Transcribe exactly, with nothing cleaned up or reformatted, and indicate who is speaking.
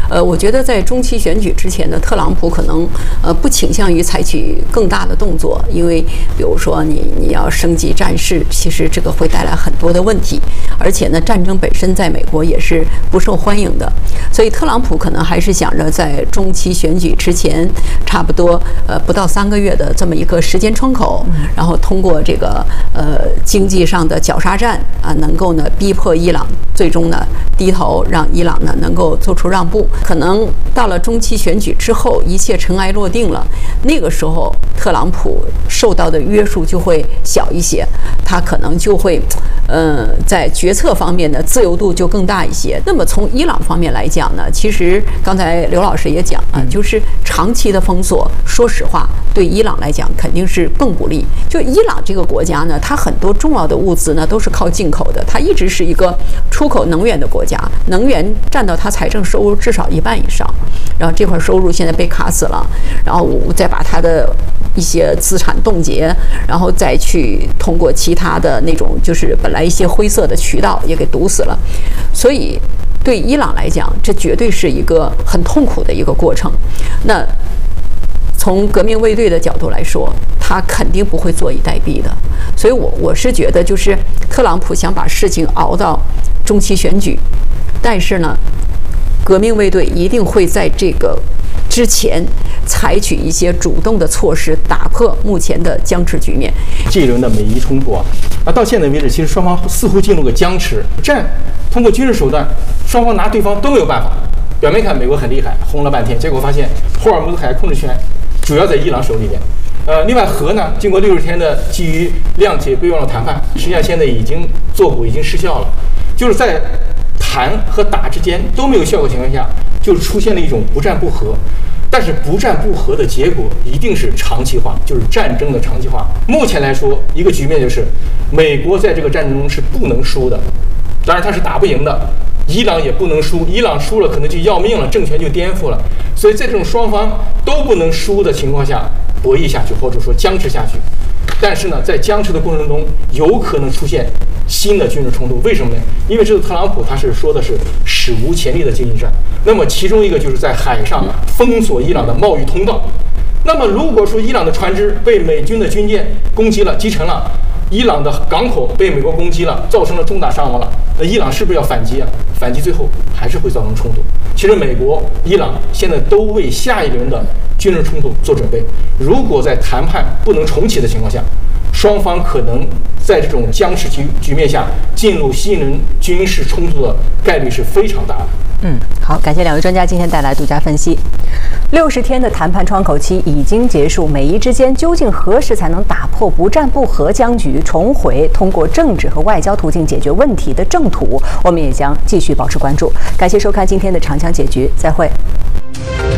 Speaker 1: 呃，我觉得在中期选举之前呢，特朗普可能呃不倾向于采取更大的动作，因为比如说你你要升级战事，其实这个会带来很多的问题，而且呢，战争本身在美国也是不受欢迎的，所以特朗普可能还是想着在中期选举之前，差不多呃不到三个月的这么一个时间窗口，然后通过这个呃经济上的绞杀战啊，能够呢逼迫伊朗最终呢低头，让伊朗呢能够做出让步。可能到了中期选举之后，一切尘埃落定了，那个时候特朗普受到的约束就会小一些，他可能就会，呃，在决策方面的自由度就更大一些。那么从伊朗方面来讲呢，其实刚才刘老师也讲啊，就是长期的封锁，说实话，对伊朗来讲肯定是更不利。就伊朗这个国家呢，它很多重要的物资呢都是靠进口的，它一直是一个出口能源的国家，能源占到它财政收入至少一半以上。然后这块收入现在被卡死了，然后我再把它的一些资产冻结，然后再去通过其他的那种就是本来一些灰色的渠道也给堵死了，所以对伊朗来讲，这绝对是一个很痛苦的一个过程。那从革命卫队的角度来说，他肯定不会坐以待毙的。所以我我是觉得，就是特朗普想把事情熬到中期选举，但是呢，革命卫队一定会在这个之前采取一些主动的措施，打破目前的僵持局面。
Speaker 2: 这一轮的美伊冲突啊，啊到现在为止，其实双方似乎进入个僵持战，通过军事手段，双方拿对方都没有办法。表面看美国很厉害，轰了半天，结果发现霍尔木兹海控制权主要在伊朗手里边。呃，另外核呢，经过六十天的基于谅解备忘录谈判，实际上现在已经做股已经失效了，就是在谈和打之间都没有效果情况下，就出现了一种不战不和。但是不战不和的结果一定是长期化，就是战争的长期化。目前来说，一个局面就是美国在这个战争中是不能输的，当然它是打不赢的。伊朗也不能输，伊朗输了可能就要命了，政权就颠覆了。所以在这种双方都不能输的情况下博弈下去，或者说僵持下去。但是呢，在僵持的过程中，有可能出现新的军事冲突。为什么呢？因为这个特朗普他是说的是史无前例的经济战。那么其中一个就是在海上封锁伊朗的贸易通道。那么如果说伊朗的船只被美军的军舰攻击了、击沉了，伊朗的港口被美国攻击了，造成了重大伤亡了，那伊朗是不是要反击啊？反击最后还是会造成冲突。其实美国、伊朗现在都为下一轮的军事冲突做准备。如果在谈判不能重启的情况下，双方可能在这种僵持局局面下进入新一轮军事冲突的概率是非常大的。
Speaker 3: 嗯，好，感谢两位专家今天带来独家分析。六十天的谈判窗口期已经结束，美伊之间究竟何时才能打破不战不和僵局，重回通过政治和外交途径解决问题的正途？我们也将继续保持关注。感谢收看今天的长枪解局，再会。